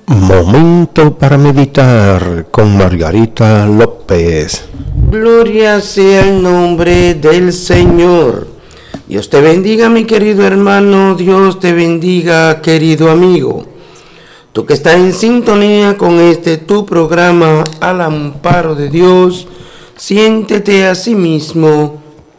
Momento para meditar con Margarita López. Gloria sea el nombre del Señor. Dios te bendiga, mi querido hermano. Dios te bendiga, querido amigo. Tú que estás en sintonía con tu programa Al Amparo de Dios, siéntete a sí mismo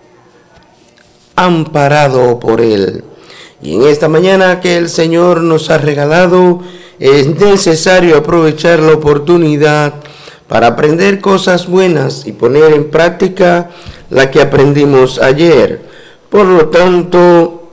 amparado por Él. Y en esta mañana que el Señor nos ha regalado, es necesario aprovechar la oportunidad para aprender cosas buenas y poner en práctica la que aprendimos ayer. Por lo tanto,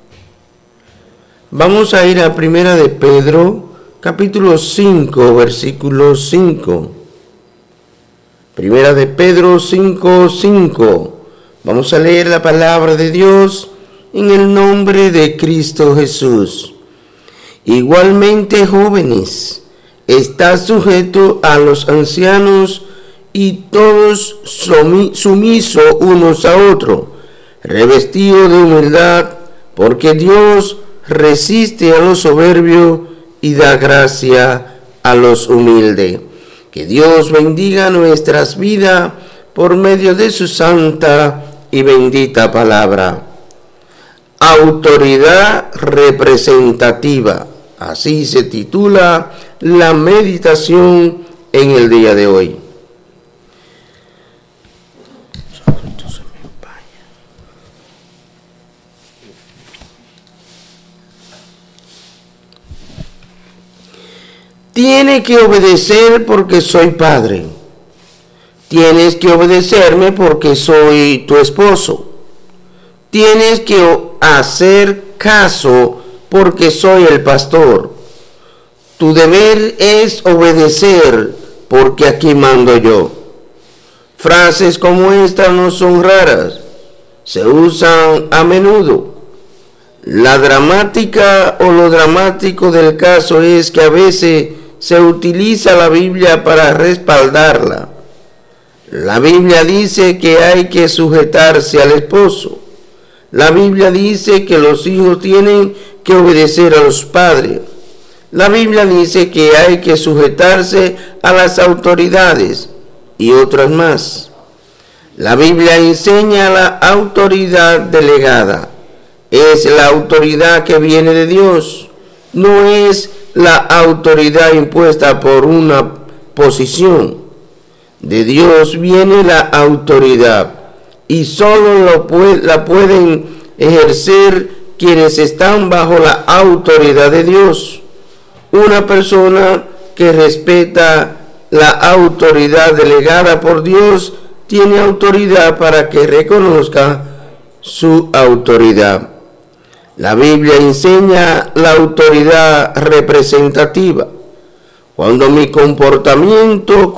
vamos a ir a Primera de Pedro, capítulo 5, versículo 5. Primera de Pedro 5:5. Vamos a leer la palabra de Dios en el nombre de Cristo Jesús. Igualmente, jóvenes, estad sujetos a los ancianos y todos sumisos unos a otros, revestidos de humildad, porque Dios resiste a los soberbios y da gracia a los humildes. Que Dios bendiga nuestras vidas por medio de su santa y bendita palabra. Autoridad representativa. Así se titula la meditación en el día de hoy. Tiene que obedecer porque soy padre. Tienes que obedecerme porque soy tu esposo. Tienes que hacer caso porque soy el pastor. Tu deber es obedecer porque aquí mando yo. Frases como esta no son raras, se usan a menudo. La dramática o lo dramático del caso es que a veces se utiliza la Biblia para respaldarla. La Biblia dice que hay que sujetarse al esposo. La Biblia dice que los hijos tienen que obedecer a los padres. La Biblia dice que hay que sujetarse a las autoridades y otras más. La Biblia enseña la autoridad delegada. Es la autoridad que viene de Dios. No es la autoridad impuesta por una posición. De Dios viene la autoridad y solo la pueden ejercer quienes están bajo la autoridad de Dios. Una persona que respeta la autoridad delegada por Dios tiene autoridad para que reconozca su autoridad. La Biblia enseña la autoridad representativa. Cuando mi comportamiento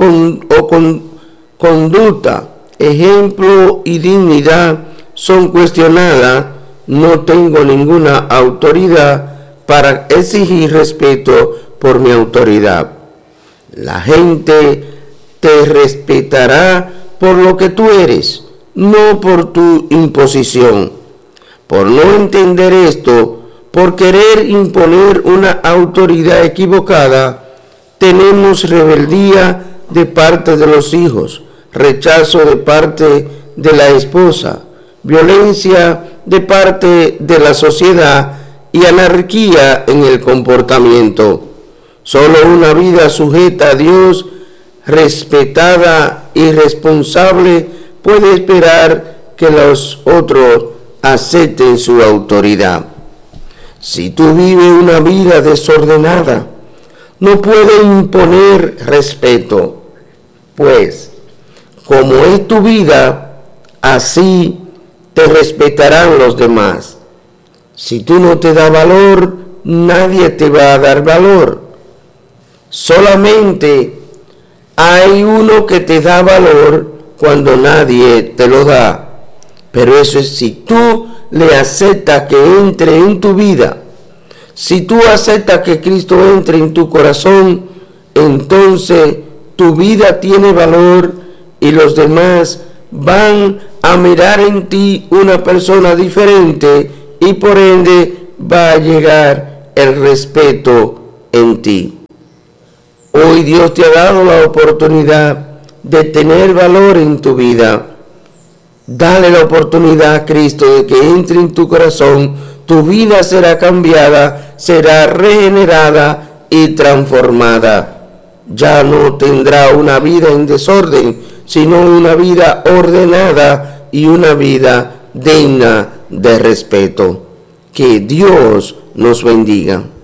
conducta, ejemplo y dignidad son cuestionadas, no tengo ninguna autoridad para exigir respeto por mi autoridad. La gente te respetará por lo que tú eres, no por tu imposición. Por no entender esto, por querer imponer una autoridad equivocada, tenemos rebeldía de parte de los hijos, rechazo de parte de la esposa, violencia de parte de la sociedad y anarquía en el comportamiento. Solo una vida sujeta a Dios, respetada y responsable, puede esperar que los otros acepten su autoridad. Si tú vives una vida desordenada, no puedes imponer respeto, pues como es tu vida, así te respetarán los demás. Si tú no te das valor, nadie te va a dar valor. Solamente hay uno que te da valor cuando nadie te lo da. Pero eso es si tú le aceptas que entre en tu vida. Si tú aceptas que Cristo entre en tu corazón, entonces tu vida tiene valor y los demás van a mirar en ti una persona diferente y por ende va a llegar el respeto en ti. Hoy Dios te ha dado la oportunidad de tener valor en tu vida. Dale la oportunidad a Cristo de que entre en tu corazón. Tu vida será cambiada, será regenerada y transformada. Ya no tendrá una vida en desorden, sino una vida ordenada y una vida digna de respeto. Que Dios nos bendiga.